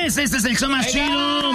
señores, este es el show más chido.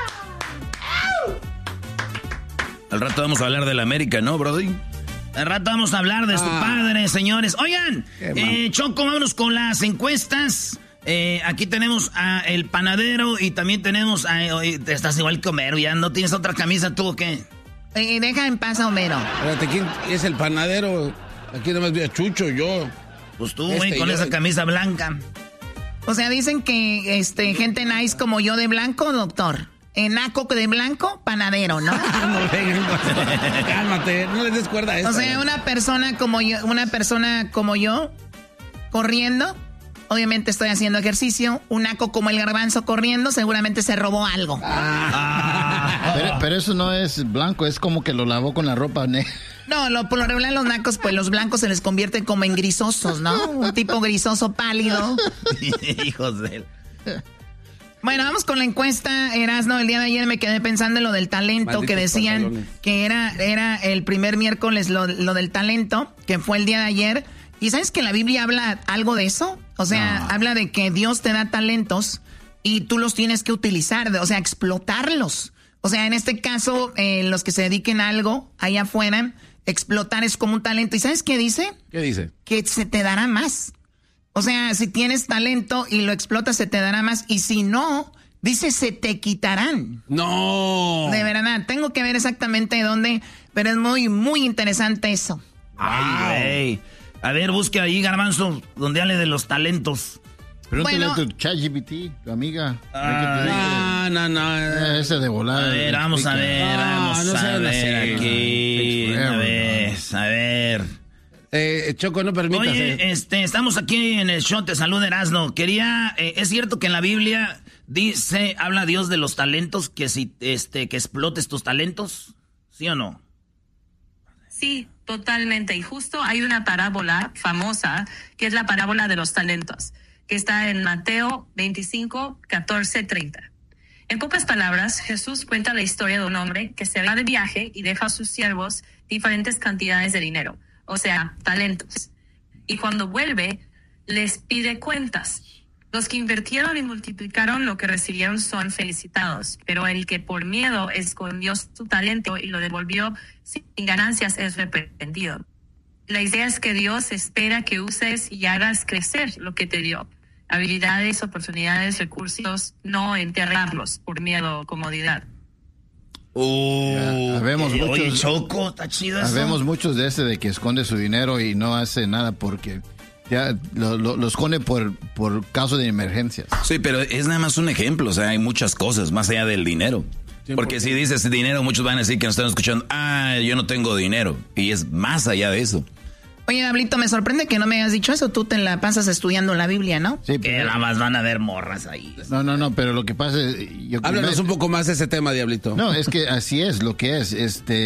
Al rato vamos a hablar de la América, ¿no, brody? Al rato vamos a hablar de su padre, señores. Oigan, Choco, vámonos con las encuestas. Aquí tenemos a el panadero y también tenemos a... estás igual que Homero, ¿ya no tienes otra camisa tú o qué? Deja en paz a Homero. Espérate, ¿quién es el panadero? Aquí nomás vi a Chucho, yo. Pues tú, güey, con esa camisa blanca. O sea, dicen que gente nice como yo de blanco, doctor. Naco de blanco, panadero, ¿no? Cálmate, no les des cuerda a esto. O sea, una persona como yo, corriendo, obviamente estoy haciendo ejercicio. Un naco como el garbanzo corriendo, seguramente se robó algo. Pero eso no es blanco, es como que lo lavó con la ropa negra. No, por lo regular los nacos, pues los blancos se les convierten como en grisosos, ¿no? Un tipo grisoso pálido. Hijos de él. Bueno, vamos con la encuesta, Erasno. El día de ayer me quedé pensando en lo del talento, malditos que decían pantalones. Que era el primer miércoles lo del talento, que fue el día de ayer. ¿Y sabes que la Biblia habla algo de eso? O sea, habla de que Dios te da talentos y tú los tienes que utilizar, o sea, explotarlos. O sea, en este caso, los que se dediquen a algo allá afuera, explotar es como un talento. ¿Y sabes qué dice? ¿Qué dice? Que se te dará más. O sea, si tienes talento y lo explotas, se te dará más. Y si no, dice, se te quitarán. No. De verdad, tengo que ver exactamente dónde, pero es muy, muy interesante eso. Ay, güey. A ver, busque ahí, Garbanzo, donde hable de los talentos. Pregúntale a tu ChatGPT, tu amiga. No. Ese de volada. A ver, vamos a ver aquí. A ver. Choco, no permitas. Oye, estamos aquí en el show, te saluda Erasno. Es cierto que en la Biblia habla Dios de los talentos, que si que explotes tus talentos, ¿sí o no? Sí, totalmente. Y justo hay una parábola famosa, que es la parábola de los talentos, que está en Mateo 25, 14, 30. En pocas palabras, Jesús cuenta la historia de un hombre que se va de viaje y deja a sus siervos diferentes cantidades de dinero, o sea, talentos. Y cuando vuelve, les pide cuentas. Los que invirtieron y multiplicaron lo que recibieron son felicitados, pero el que por miedo escondió su talento y lo devolvió sin ganancias es arrepentido. La idea es que Dios espera que uses y hagas crecer lo que te dio. Habilidades, oportunidades, recursos, no enterrarlos por miedo o comodidad. Habemos muchos, oye, Choco, está chido eso. Habemos muchos de de que esconde su dinero y no hace nada porque ya lo esconde por caso de emergencias. Sí, pero es nada más un ejemplo, o sea, hay muchas cosas más allá del dinero. Porque si dices dinero, muchos van a decir que nos están escuchando, yo no tengo dinero, y es más allá de eso. Oye, Diablito, me sorprende que no me hayas dicho eso. Tú te la pasas estudiando la Biblia, ¿no? Sí, que nada más van a ver morras ahí. No, pero lo que pasa es... Háblanos un poco más de ese tema, Diablito. No, es que así es lo que es.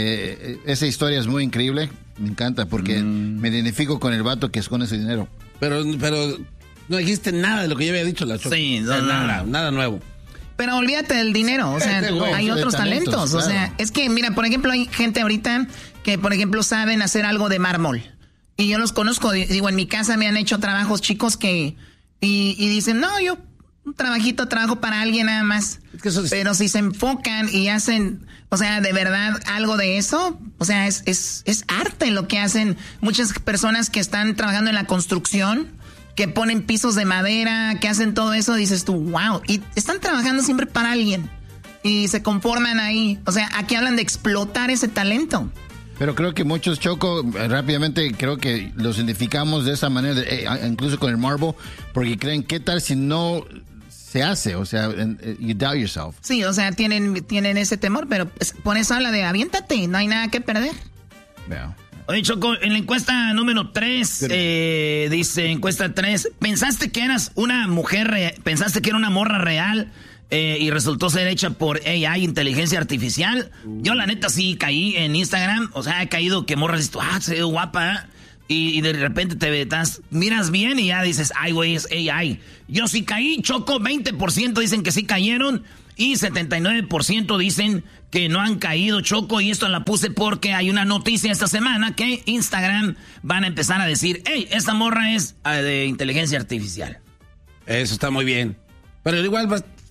Esa historia es muy increíble. Me encanta porque me identifico con el vato que esconde su dinero. Pero no dijiste nada de lo que yo había dicho, la Choco. Sí, nada nuevo. Pero olvídate del dinero, o sea, hay otros talentos. Claro. O sea, es que, mira, por ejemplo, hay gente ahorita que, por ejemplo, saben hacer algo de mármol. Y yo los conozco, digo, en mi casa me han hecho trabajos chicos que... Y dicen, no, yo trabajo para alguien nada más. Es que pero si se enfocan y hacen, o sea, de verdad algo de eso, o sea, es arte lo que hacen muchas personas que están trabajando en la construcción, que ponen pisos de madera, que hacen todo eso, dices tú, wow, y están trabajando siempre para alguien y se conforman ahí. O sea, aquí hablan de explotar ese talento. Pero creo que muchos, Choco, rápidamente creo que los identificamos de esa manera, incluso con el marble, porque creen, ¿qué tal si no se hace? O sea, you doubt yourself. Sí, o sea, tienen ese temor, pero por eso habla de aviéntate, no hay nada que perder. Veo. Oye, Choco, en la encuesta número 3, dice, encuesta 3, ¿pensaste que eras una mujer, pensaste que era una morra real y resultó ser hecha por AI, inteligencia artificial? Yo la neta sí caí en Instagram, o sea, he caído que morras, se ve guapa, y de repente miras bien y ya dices, ay, güey, es AI. Yo sí caí, Choco, 20% dicen que sí cayeron y 79% dicen que no han caído, Choco, y esto la puse porque hay una noticia esta semana que Instagram van a empezar a decir, hey, esta morra es de inteligencia artificial. Eso está muy bien. Pero igual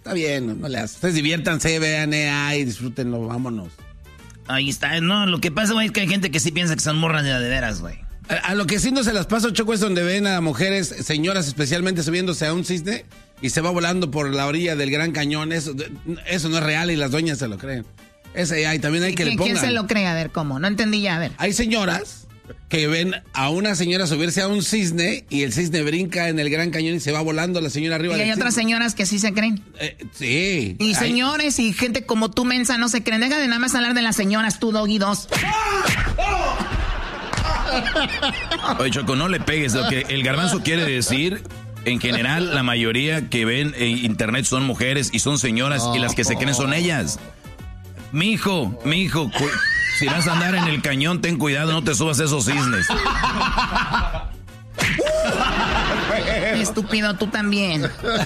Está bien, no le haces. Ustedes diviértanse, vean y disfrútenlo, vámonos. Ahí está. No, lo que pasa, güey, es que hay gente que sí piensa que son morras de veras, güey. A lo que sí no se las paso, Choco, es donde ven a mujeres, señoras especialmente, subiéndose a un cisne y se va volando por la orilla del Gran Cañón. Eso no es real y las dueñas se lo creen. Ese hay, también hay que le pongan. ¿Quién se lo cree? A ver, ¿cómo? No entendí ya, a ver. Hay señoras que ven a una señora subirse a un cisne y el cisne brinca en el Gran Cañón y se va volando la señora arriba. Y hay otras señoras que sí se creen. Sí. Y señores y gente como tú, mensa, no se creen. Deja de nada más hablar de las señoras, tú, Doggy 2. Oye, Choco, no le pegues. Lo que el Garbanzo quiere decir, en general, la mayoría que ven en internet son mujeres y son señoras y las que se creen son ellas. Mijo, si vas a andar en el cañón, ten cuidado, no te subas a esos cisnes. Estúpido, tú también.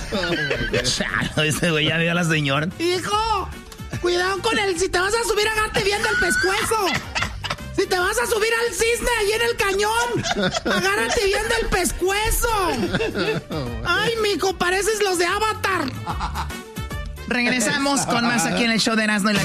Ese güey ya vio a la señora. Hijo, cuidado con él. Si te vas a subir, agárrate bien del pescuezo. Si te vas a subir al cisne ahí en el cañón, agárrate bien del pescuezo. Ay, mijo, pareces los de Avatar. Regresamos con más aquí en el show de Erasmo y la